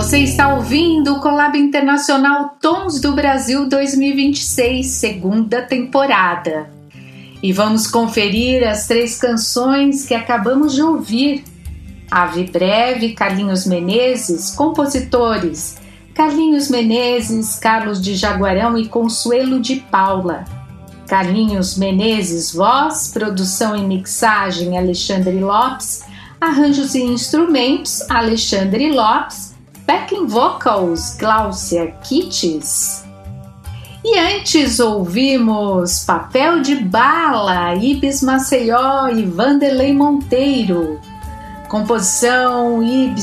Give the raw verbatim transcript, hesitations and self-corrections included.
Você está ouvindo o Collab Internacional Tons do Brasil dois mil e vinte e seis, segunda temporada. E vamos conferir as três canções que acabamos de ouvir. Ave Breve, Carlinhos Menezes, compositores Carlinhos Menezes, Carlos de Jaguarão e Consuelo de Paula. Carlinhos Menezes, voz, produção e mixagem Alexandre Lopes, arranjos e instrumentos Alexandre Lopes, backing vocals Gláucia Kittis. E antes ouvimos Papel de Bala, Ibis Maceió e Vanderlei Monteiro. Composição Ibis